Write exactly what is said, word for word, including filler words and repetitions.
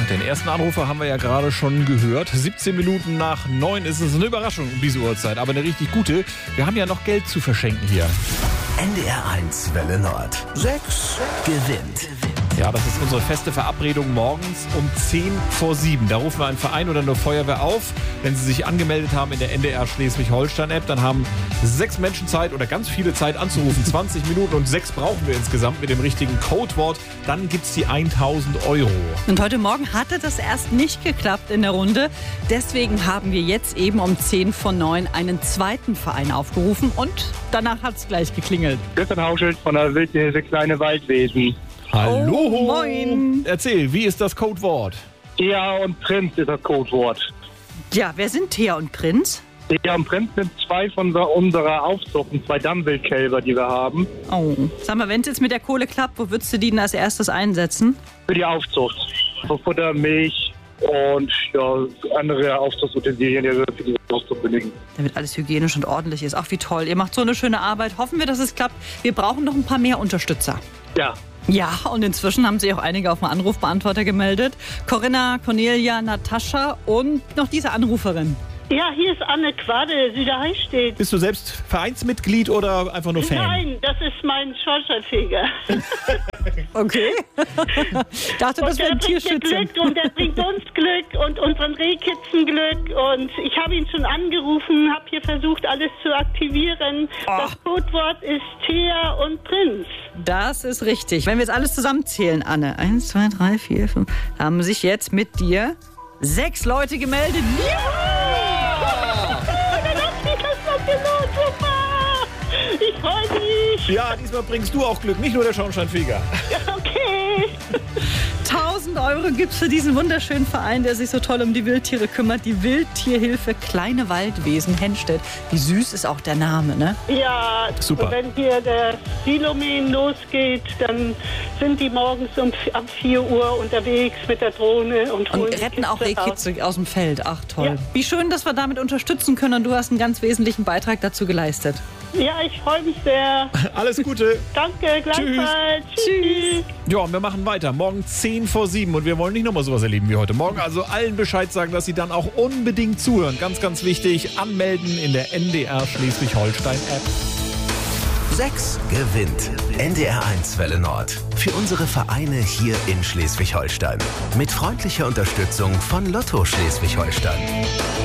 den ersten Anrufer haben wir ja gerade schon gehört. siebzehn Minuten nach neun ist es, eine Überraschung um diese Uhrzeit, aber eine richtig gute. Wir haben ja noch Geld zu verschenken hier. N D R eins Welle Nord. Sechs gewinnt. Ja, das ist unsere feste Verabredung morgens um zehn vor sieben. Da rufen wir einen Verein oder eine Feuerwehr auf. Wenn sie sich angemeldet haben in der N D R Schleswig-Holstein-App, dann haben sechs Menschen Zeit oder ganz viele Zeit anzurufen. zwanzig Minuten und sechs brauchen wir insgesamt mit dem richtigen Codewort. Dann gibt's die tausend Euro. Und heute Morgen hatte das erst nicht geklappt in der Runde. Deswegen haben wir jetzt eben um zehn vor neun einen zweiten Verein aufgerufen und danach hat's gleich geklingelt. Stefan Hauschild von der Wildhilfe Kleine Waldwesen. Hallo. Oh, moin. Erzähl, wie ist das Codewort? Thea und Prinz ist das Codewort. Ja, wer sind Thea und Prinz? Thea und Prinz sind zwei von unserer Aufzucht, zwei Dammwildkälber, die wir haben. Oh. Sag mal, wenn es jetzt mit der Kohle klappt, wo würdest du die denn als erstes einsetzen? Für die Aufzucht. Für Futter, Milch und ja, andere Aufzuchtsutensilien, die wir für die Aufzucht benötigen. Damit alles hygienisch und ordentlich ist. Ach, wie toll. Ihr macht so eine schöne Arbeit. Hoffen wir, dass es klappt. Wir brauchen noch ein paar mehr Unterstützer. Ja. Ja, und inzwischen haben sich auch einige auf den Anrufbeantworter gemeldet. Corinna, Cornelia, Natascha und noch diese Anruferin. Ja, hier ist Anne Quade, Süderheistedt. Bist du selbst Vereinsmitglied oder einfach nur Fan? Nein, das ist mein Schornsteinfeger. Okay. Dachte, das wäre ein bringt mir Tierschützer. Glück und der bringt uns Glück und unseren Rehkitzen Glück. Und ich habe ihn schon angerufen, habe hier versucht, alles zu aktivieren. Oh. Das Codewort ist Thea und Prinz. Das ist richtig. Wenn wir jetzt alles zusammenzählen, Anne. Eins, zwei, drei, vier, fünf. Haben sich jetzt mit dir sechs Leute gemeldet. Ich freue mich. Ja, diesmal bringst du auch Glück, nicht nur der Schornsteinfeger. Okay. tausend Euro gibt's für diesen wunderschönen Verein, der sich so toll um die Wildtiere kümmert. Die Wildtierhilfe Kleine Waldwesen Hennstedt. Wie süß ist auch der Name, ne? Ja, Super. Wenn hier der Silomähen losgeht, dann sind die morgens um ab vier Uhr unterwegs mit der Drohne und, Und holen die retten auch Kitze Rehkitze aus dem Feld. Ach, toll. Ja. Wie schön, dass wir damit unterstützen können. Und du hast einen ganz wesentlichen Beitrag dazu geleistet. raus. Ja, ich freue mich sehr. Alles Gute. Danke, gleichfalls. Tschüss. Ja, und wir machen weiter. Morgen zehn vor sieben und wir wollen nicht nochmal sowas erleben wie heute Morgen. Also allen Bescheid sagen, dass sie dann auch unbedingt zuhören. Ganz, ganz wichtig, anmelden in der N D R Schleswig-Holstein-App. Sechs gewinnt. N D R eins Welle Nord. Für unsere Vereine hier in Schleswig-Holstein. Mit freundlicher Unterstützung von Lotto Schleswig-Holstein.